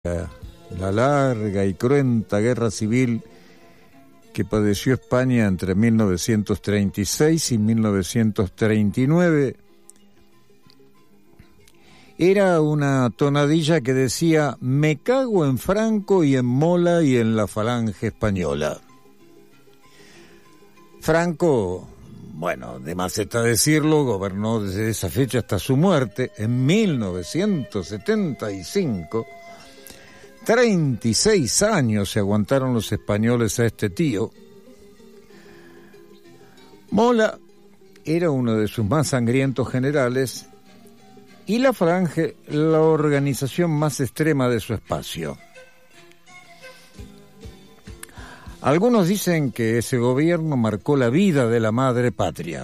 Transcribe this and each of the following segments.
la larga y cruenta guerra civil que padeció España entre 1936 y 1939, era una tonadilla que decía: me cago en Franco y en Mola y en la falange española. Franco, bueno, de más está decirlo, gobernó desde esa fecha hasta su muerte en 1975. 36 años se aguantaron los españoles a este tío. Mola era uno de sus más sangrientos generales y la Falange la organización más extrema de su espacio. Algunos dicen que ese gobierno marcó la vida de la madre patria.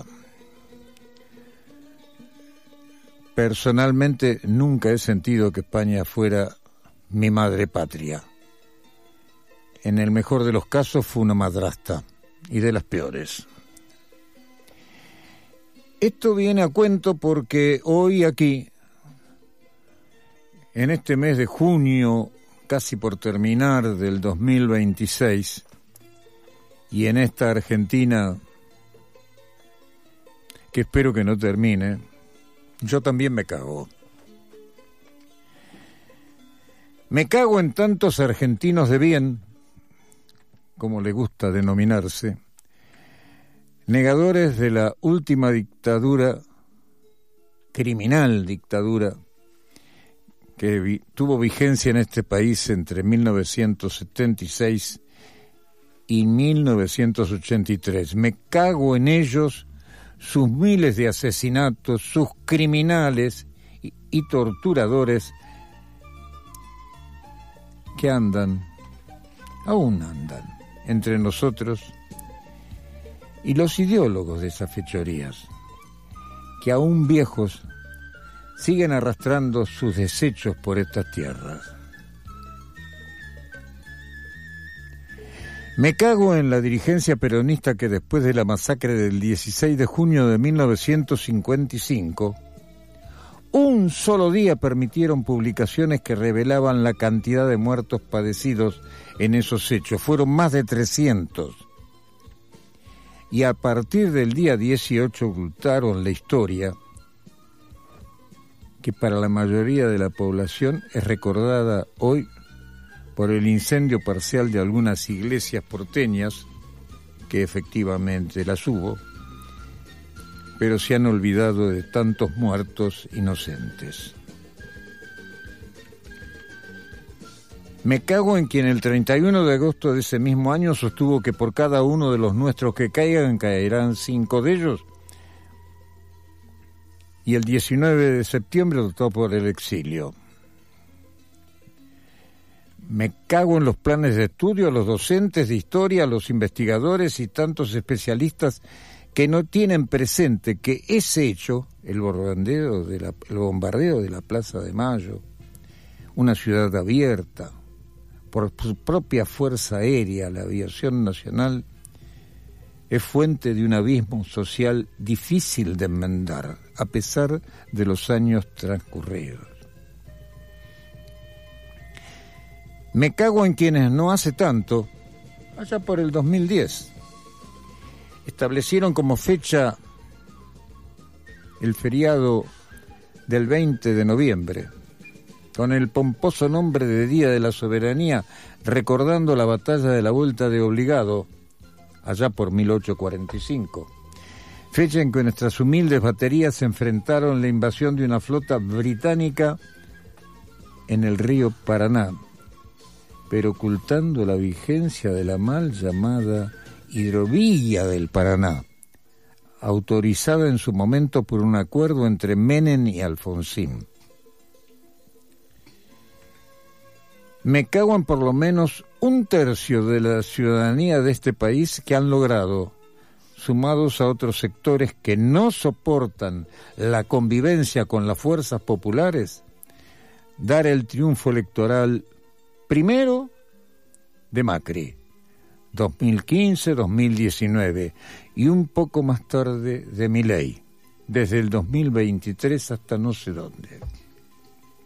Personalmente nunca he sentido que España fuera mi madre patria. En el mejor de los casos fue una madrastra, y de las peores. Esto viene a cuento porque hoy aquí, en este mes de junio, casi por terminar del 2026, y en esta Argentina, que espero que no termine, yo también me cago. Me cago en tantos argentinos de bien, como le gusta denominarse, negadores de la última dictadura, criminal dictadura, que tuvo vigencia en este país entre 1976 y 1983. Me cago en ellos, sus miles de asesinatos, sus criminales y torturadores que aún andan entre nosotros, y los ideólogos de esas fechorías, que aún viejos siguen arrastrando sus desechos por estas tierras. Me cago en la dirigencia peronista que después de la masacre del 16 de junio de 1955, un solo día permitieron publicaciones que revelaban la cantidad de muertos padecidos en esos hechos. Fueron más de 300. Y a partir del día 18 ocultaron la historia, que para la mayoría de la población es recordada hoy por el incendio parcial de algunas iglesias porteñas, que efectivamente las hubo, pero se han olvidado de tantos muertos inocentes. Me cago en quien el 31 de agosto de ese mismo año sostuvo que por cada uno de los nuestros que caigan, caerán 5 de ellos, y el 19 de septiembre optó por el exilio. Me cago en los planes de estudio, a los docentes de historia, a los investigadores y tantos especialistas que no tienen presente que ese hecho, el bombardeo de la Plaza de Mayo, una ciudad abierta por su propia fuerza aérea, la aviación nacional, es fuente de un abismo social difícil de enmendar, a pesar de los años transcurridos. Me cago en quienes no hace tanto, allá por el 2010, establecieron como fecha el feriado del 20 de noviembre, con el pomposo nombre de Día de la Soberanía, recordando la batalla de la Vuelta de Obligado, allá por 1845, fecha en que nuestras humildes baterías se enfrentaron la invasión de una flota británica en el río Paraná, pero ocultando la vigencia de la mal llamada Hidrovía del Paraná, autorizada en su momento por un acuerdo entre Menem y Alfonsín. Me cago en por lo menos 1/3 de la ciudadanía de este país que han logrado, sumados a otros sectores que no soportan la convivencia con las fuerzas populares, dar el triunfo electoral primero de Macri, 2015-2019, y un poco más tarde de Milei, desde el 2023 hasta no sé dónde.